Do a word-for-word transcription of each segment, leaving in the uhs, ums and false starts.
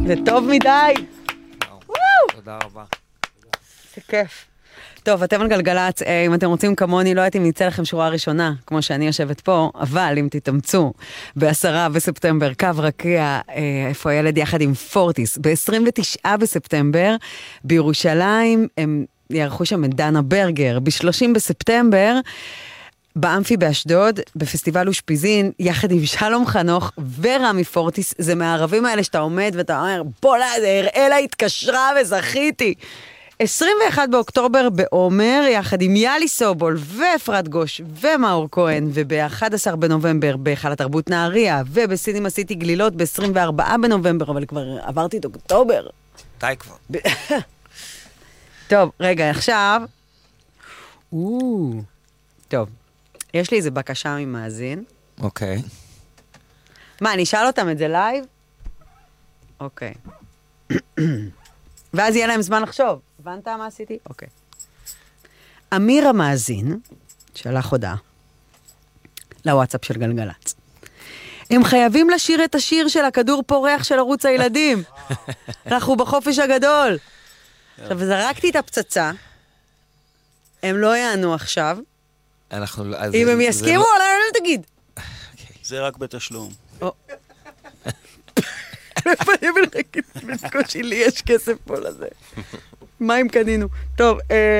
זה טוב מדי. תודה רבה. זה כיף. טוב, אתם על גלגלצ, אם אתם רוצים כמוני, לא הייתי נצא לכם שורה ראשונה, כמו שאני יושבת פה, אבל אם תתאמצו, בעשרה בספטמבר, קו רקיע, איפה הילד יחד עם פורטיס, ב-עשרים ותשעה בספטמבר, בירושלים, הם יערכו שם את דנה ברגר, ב-שלושים בספטמבר, באמפי באשדוד, בפסטיבל אושפיזין, יחד עם שלום חנוך ורמי פורטיס, זה מהערבים האלה שאתה עומד ואתה אומר, בולה, זה הראלה התקשרה וזכיתי. עשרים ואחד באוקטובר בעומר, יחד עם יאלי סובול ואפרת גוש ומאור כהן, וב-אחד עשר בנובמבר בהיכל התרבות נהריה, ובסינימה סיטי גלילות ב-עשרים וארבעה בנובמבר, אבל כבר עברתי את אוקטובר. די כבר. טוב, רגע, עכשיו... טוב, יש לי איזה בקשה ממאזין. אוקיי. מה, אני אשאל אותם את זה לייב? אוקיי. ואז יהיה להם זמן לחשוב. הבנת מה עשיתי? אוקיי. אמיר המאזין שלח הודעה לוואטסאפ של גלגלץ. הם חייבים לשיר את השיר של הכדור פורח של ערוץ הילדים. אנחנו בחופש הגדול. עכשיו, זרקתי את הפצצה. הם לא יענו עכשיו. אנחנו... אם הם יסכימו, אולי לא תגיד. זה רק בתשלום. בקושי לי יש כסף פה לזה. מה אם קנינו? טוב,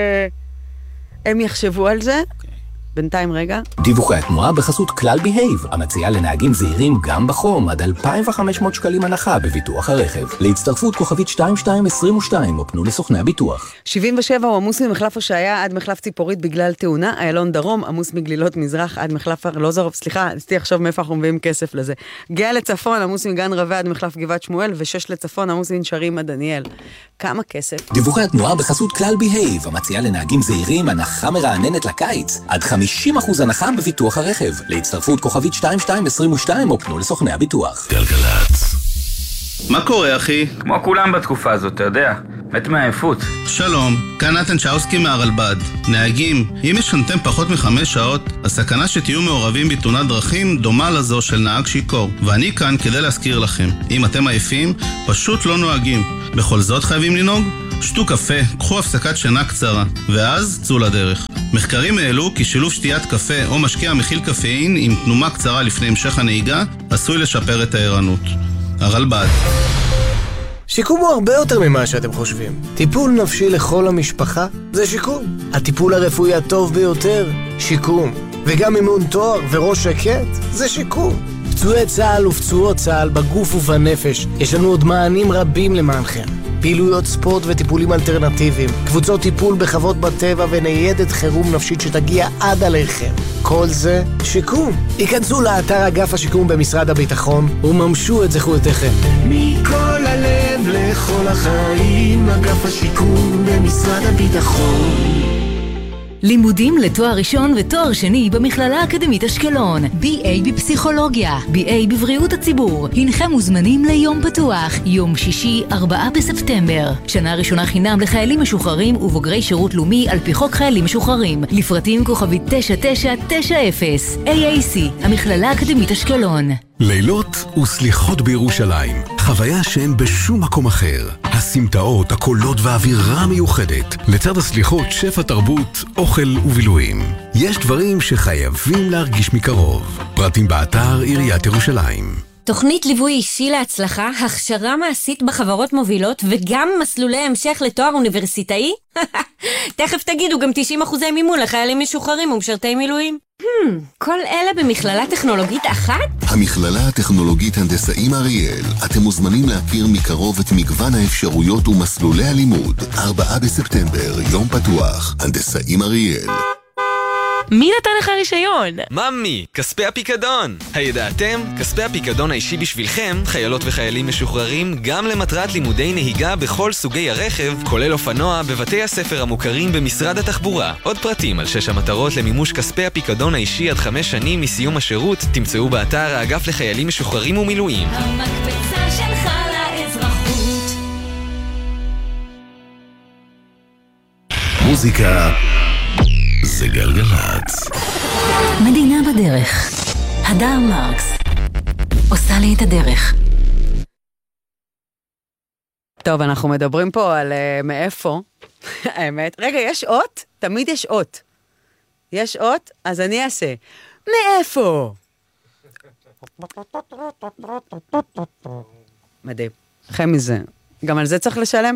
הם יחשבו על זה. בינתיים רגע. דיווחי התנועה בחסות כלל בהייב, המציעה לנהגים זהירים גם בחום עד אלפיים וחמש מאות שקלים הנחה בביטוח הרכב. להצטרפות כוכבית שתיים שתיים עשרים ושתיים או פנו לסוכני הביטוח. שבעים ושבע הוא עמוס ממחלף הושעיה עד מחלף ציפורית בגלל תאונה, איילון דרום עמוס מגלילות מזרח עד מחלף ארלוזורוב, סליחה, ניסיתי לחשוב מאיפה אנחנו מביאים כסף לזה. גאה לצפון עמוס מגן רווה עד מחלף גבעת שמואל, ושש לצפון עמוס מנשרים עד דניאל. כמה כסף? דיווחי התנועה בחסות כלל בהייב, המציעה לנהגים זהירים הנחה מרעננת לקיץ עד חמישים אחוז הנחה בביטוח הרכב. להצטרפות כוכבית שתיים שתיים עשרים ושתיים או פנו לסוכני הביטוח. גלגלץ. מה קורה, אחי? כמו כולם בתקופה הזאת, אתה יודע. מת מהעייפות. שלום, כאן נתן צ'אוסקי מהרלב"ד. נהגים, אם ישנתם פחות מחמש שעות, הסכנה שתהיו מעורבים בתאונת דרכים דומה לזו של נהג שיקור. ואני כאן כדי להזכיר לכם. אם אתם עייפים, פשוט לא נוהגים. בכל זאת חייבים לנהוג? שתו קפה, קחו הפסקת שינה קצרה, ואז צאו לדרך. מחקרים העלו כי שילוב שתיית קפה או משקה המכיל קפאין עם תנומה קצרה לפני המשך הנהיגה עשוי לשפר את הערנות. הרלב"ד. שיקום הוא הרבה יותר ממה שאתם חושבים. טיפול נפשי לכל המשפחה זה שיקום. הטיפול הרפואי הטוב ביותר, שיקום. וגם אימון תואר וראש שקט זה שיקום. פצועי צה"ל ופצועות צה"ל בגוף ובנפש, יש לנו עוד מענים רבים למענכם. פעילויות ספורט וטיפולים אלטרנטיביים, קבוצות טיפול בחוות בטבע וניידת חירום נפשית שתגיע עד עליכם. כל זה שיקום. היכנסו לאתר אגף השיקום במשרד הביטחון וממשו את זכויותיכם. מכל הלב לכל החיים, אגף השיקום במשרד הביטחון. לימודים לתואר ראשון ותואר שני במכללה האקדמית אשקלון. בי איי בפסיכולוגיה, בי איי בבריאות הציבור. הנכם מוזמנים ליום פתוח, יום שישי, ארבעה בספטמבר. שנה ראשונה חינם לחיילים משוחררים ובוגרי שירות לאומי על פי חוק חיילים משוחררים. לפרטים כוכבית תשע תשע תשע אפס. איי איי סי, המכללה האקדמית אשקלון. לילות וסליחות בירושלים, חוויה שאין בשום מקום אחר. הסמטאות, הקולות והאווירה מיוחדת. לצד הסליחות, שפע תרבות, אוכל ובילויים. יש דברים שחייבים להרגיש מקרוב. פרטים באתר עיריית ירושלים. תוכנית ליווי אישי להצלחה, הכשרה מעשית בחברות מובילות וגם מסלולי המשך לתואר אוניברסיטאי? תכף תגידו גם תשעים אחוזי מימון לחיילים משוחררים ומשרתי מילואים. Hmm, כל אלה במכללה טכנולוגית אחת? המכללה הטכנולוגית הנדסאים אריאל. אתם מוזמנים להכיר מקרוב את מגוון האפשרויות ומסלולי הלימוד. ארבעה בספטמבר, יום פתוח, הנדסאים אריאל. מי נתן לך רישיון? ממי, כספי הפיקדון. הידעתם? כספי הפיקדון האישי בשבילכם, חיילות וחיילים משוחררים, גם למטרת לימודי נהיגה בכל סוגי הרכב, כולל אופנוע, בבתי הספר המוכרים במשרד התחבורה. עוד פרטים על שש המטרות למימוש כספי הפיקדון האישי עד חמש שנים מסיום השירות, תמצאו באתר האגף לחיילים משוחררים ומילואים. המקפצה שלך לאזרחות. מוזיקה זה גלגלץ. מדינה בדרך. הדר מרקס עושה לי את הדרך. טוב, אנחנו מדברים פה על uh, מאיפה, האמת. רגע, יש אות? תמיד יש אות. יש אות? אז אני אעשה. מאיפה? מדהים. חם מזה. גם על זה צריך לשלם?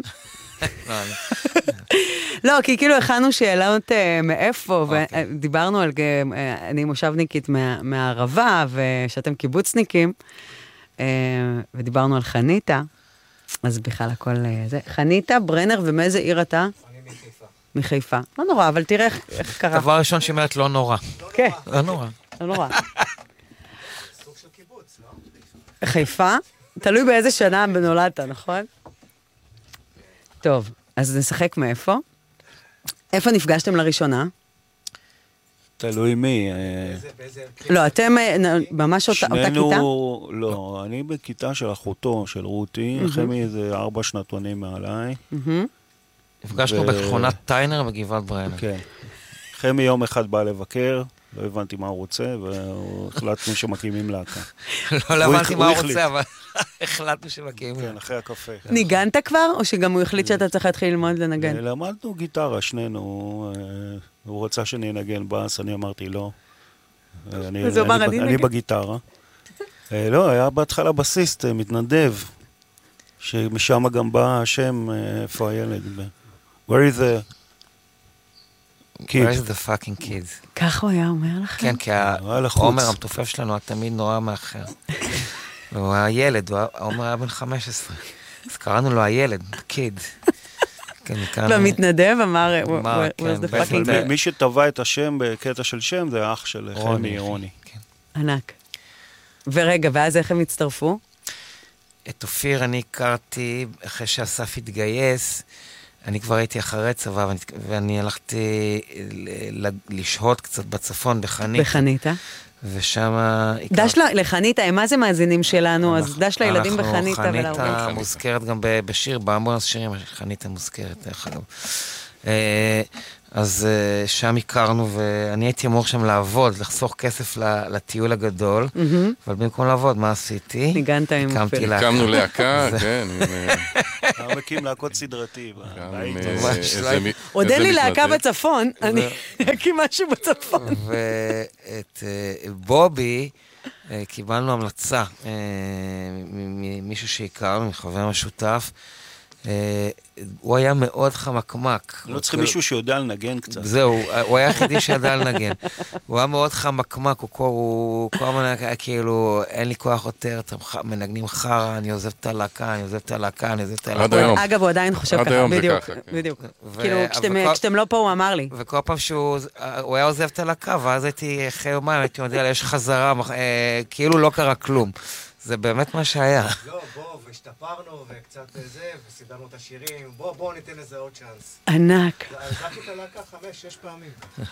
לא, כי כאילו הכנו שאלות מאיפה, ודיברנו על, אני מושבניקית מהערבה, ושאתם קיבוצניקים, ודיברנו על חניתה, אז בכלל הכל זה. חניתה, ברנר, ומאיזה עיר אתה? אני מחיפה. מחיפה. לא נורא, אבל תראה איך קרה. דבר ראשון שאומרת לא נורא. כן. לא נורא. לא נורא. סוג של קיבוץ, לא? חיפה? תלוי באיזה שנה בנולדת, נכון? טוב, אז נשחק מאיפה? איפה נפגשתם לראשונה? תלוי מי. לא, אתם ממש אותה כיתה? שנינו, לא, אני בכיתה של אחותו, של רותי, חמי איזה ארבע שנתונים מעליי. נפגשנו בכחונת טיינר בגבעת ברנר. כן. חמי יום אחד בא לבקר, לא הבנתי מה הוא רוצה, והחלטנו שמקימים להקה. לא הבנתי מה הוא רוצה, אבל החלטנו שמקימים להקה. כן, אחרי הקפה. ניגנת כבר, או שגם הוא החליט שאתה צריך להתחיל ללמוד לנגן? למדנו גיטרה, שנינו. הוא רצה שאני אנגן בס, אני אמרתי לא. אני בגיטרה. לא, היה בהתחלה בסיסט, מתנדב, שמשם גם בא השם, איפה הילד? Where is the... Where is the fucking kids? ככה הוא היה אומר לך? כן, כי העומר המתופף שלנו היה תמיד נורא מאחר. הוא היה ילד, העומר היה בן חמש עשרה. אז קראנו לו הילד, קיד. במתנדב אמר, מי שטבע את השם בקטע של שם, זה האח של חמי, רוני. ענק. ורגע, ואז איך הם הצטרפו? את אופיר אני הכרתי אחרי שאסף התגייס, אני כבר הייתי אחרי צבא, ואני הלכתי לשהות קצת בצפון, בחניתה. בחניתה. ושם... דש לחניתה, מה זה מאזינים שלנו? אז דש לילדים בחניתה ולהורים. חניתה מוזכרת גם בשיר, באמבולנס שירים, חניתה מוזכרת, דרך אגב. אז שם הכרנו, ואני הייתי אמור שם לעבוד, לחסוך כסף לטיול הגדול, אבל במקום לעבוד, מה עשיתי? ניגנת עם הקמתי להקה. הקמנו להקה, כן. אנחנו מקים להקות סדרתי. עוד אין לי להקה בצפון, אני אקים משהו בצפון. ואת בובי, קיבלנו המלצה ממישהו שהכרנו, מחבר משותף, הוא היה מאוד חמקמק. לא צריכים מישהו שיודע לנגן קצת. זהו, הוא היה היחידי שידע לנגן. הוא היה מאוד חמקמק, הוא כל הזמן כאילו, אין לי כוח יותר, אתם מנגנים חרה, אני עוזב את הלהקה, אני עוזב את הלהקה, אני עוזב את הלהקה. אגב, הוא עדיין חושב ככה, בדיוק, בדיוק. כאילו, כשאתם לא פה, הוא אמר לי. וכל פעם שהוא היה עוזב את הלהקה, ואז הייתי אחרי יומיים, הייתי יודע, יש חזרה, כאילו לא קרה כלום. זה באמת מה שהיה. לא, בוא, והשתפרנו, וקצת זה, וסידרנו את השירים, בוא, בוא ניתן לזה עוד צ'אנס. ענק. הלכתי את הלהקה חמש, שש פעמים.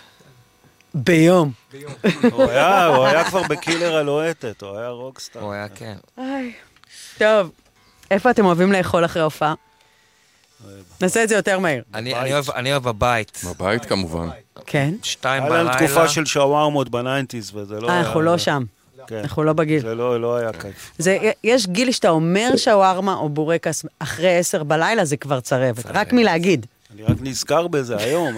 ביום. ביום. הוא היה כבר בקילר הלוהטת, הוא היה רוקסטאר. הוא היה, כן. טוב, איפה אתם אוהבים לאכול אחרי הופעה? נעשה את זה יותר מהיר. אני אוהב בבית. בבית כמובן. כן. שתיים בלילה. היה לנו תקופה של שווארמות בניינטיז, וזה לא היה... אנחנו לא שם. אנחנו לא בגיל. זה לא היה כיף. יש גיל שאתה אומר שווארמה או בורקס אחרי עשר בלילה, זה כבר צרבת. רק מלהגיד. אני רק נזכר בזה היום.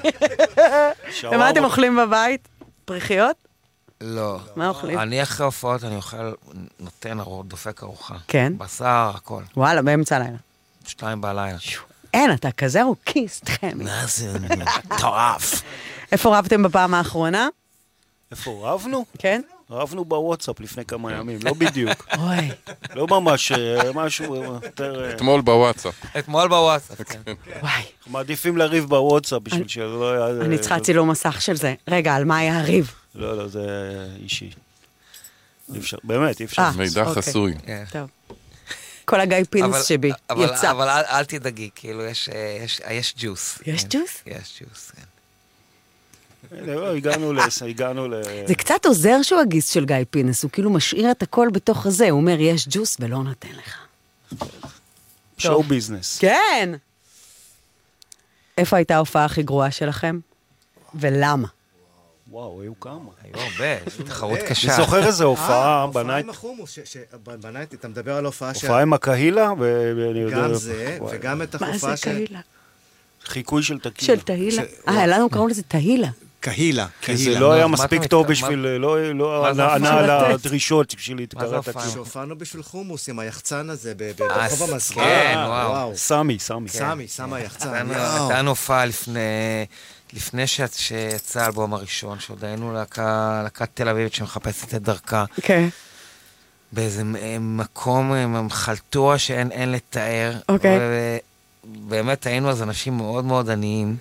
ומה אתם אוכלים בבית? פריחיות? לא. מה אוכלים? אני אחרי הופעות, אני אוכל, נותן, דופק ארוחה. כן? בשר, הכל. וואלה, באמצע הלילה. שתיים בלילה. אין, אתה כזה רוקיסט, חמי. מה זה? טורף. איפה רבתם בפעם האחרונה? איפה רבנו? כן. רבנו בוואטסאפ לפני כמה ימים, לא בדיוק. אוי. לא ממש, משהו יותר... אתמול בוואטסאפ. אתמול בוואטסאפ, כן. וואי. מעדיפים לריב בוואטסאפ בשביל שלא היה... אני צריכה צילום מסך של זה. רגע, על מה היה הריב? לא, לא, זה אישי. אי אפשר, באמת, אי אפשר. מידע חסוי. טוב. כל הגיא פינס שבי יצא. אבל אל תדאגי, כאילו, יש ג'וס. יש ג'וס? יש ג'וס, כן. הגענו ל... הגענו ל... זה קצת עוזר שהוא הגיס של גיא פינס, הוא כאילו משאיר את הכל בתוך הזה, הוא אומר, יש ג'וס ולא נותן לך. שואו ביזנס. כן! איפה הייתה ההופעה הכי גרועה שלכם? ולמה? וואו, היו כמה. היו הרבה, תחרות קשה. אני זוכר איזה הופעה בנייט. בנייט. הופעה עם החומוס, בנייט, אתה מדבר על הופעה ש... הופעה עם הקהילה, גם זה, וגם את החופה ש... מה זה קהילה? חיקוי של תהילה. של תהילה? אה, לנו קראו לזה תהילה. קהילה, כי זה לא היה מספיק טוב בשביל, לא ענה על הדרישות בשביל להתקראת הקהילה. שהופענו בשביל חומוס עם היחצן הזה ברחוב המזכיר. כן, וואו. סמי, סמי. סמי, סמי היחצן. הייתה הופעה לפני... לפני שיצא האלבום הראשון, שעוד היינו להקת תל אביבית שמחפשת את דרכה. כן. באיזה מקום, חלטוע שאין לתאר. אוקיי. ובאמת היינו אז אנשים מאוד מאוד עניים.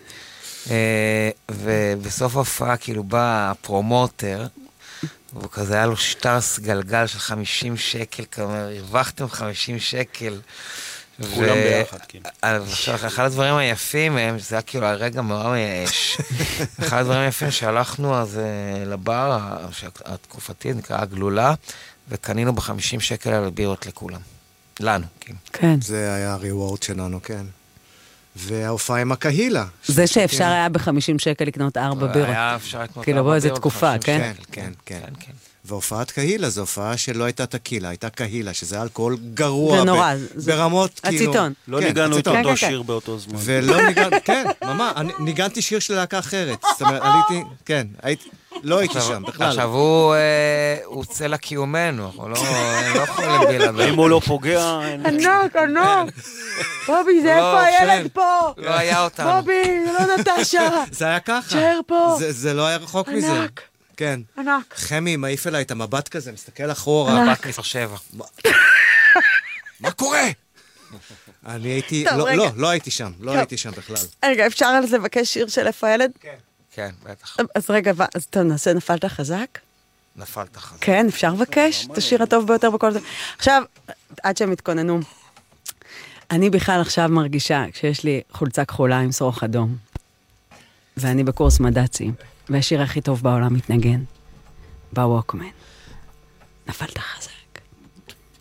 ובסוף ההופעה כאילו בא הפרומוטר, וכזה היה לו שטרס גלגל של חמישים שקל, כלומר, הרווחתם חמישים שקל. כולם ביחד, כן. עכשיו, אחד הדברים היפים הם, זה היה כאילו הרגע מאוד מייאש. אחד הדברים היפים שהלכנו אז לבר, התקופתי, נקרא הגלולה, וקנינו בחמישים שקל על בירות לכולם. לנו, כן. זה היה הריוורד שלנו, כן. וההופעה עם הקהילה. זה שאפשר היה בחמישים שקל לקנות ארבע בירות. היה אפשר לקנות ארבע בירות. כאילו בוא איזה תקופה, כן? כן, כן, כן. והופעת קהילה, זו הופעה שלא הייתה תקילה, הייתה קהילה, שזה אלכוהול גרוע. זה נורא. ברמות, כאילו... הציטון. לא ניגענו את אותו שיר באותו זמן. ולא ניגענו, כן, ממש, ניגענתי שיר של להקה אחרת. זאת אומרת, עליתי, כן, לא הייתי שם, בכלל. עכשיו, הוא צא לקיומנו, אנחנו לא יכולים בלעדיו. אם הוא לא פוגע... ענק, ענק. בובי, זה איפה הילד פה? לא היה אותנו. בובי, זה לא נטשה. זה היה ככה. שער פה. זה לא היה רחוק מזה. ענק. כן. ענק. חמי מעיף אליי את המבט כזה, מסתכל אחורה. מבט מספר שבע. מה קורה? אני הייתי, לא, לא, לא הייתי שם, לא הייתי שם בכלל. רגע, אפשר אז לבקש שיר של איפה הילד? כן. כן, בטח. אז רגע, אז טוב, נעשה נפלת חזק? נפלת חזק. כן, אפשר לבקש? את השיר הטוב ביותר בכל זה. עכשיו, עד שהם התכוננו, אני בכלל עכשיו מרגישה, כשיש לי חולצה כחולה עם שרוך אדום, ואני בקורס מדצי, והשיר הכי טוב בעולם מתנגן, בווקמן. נפלת חזק.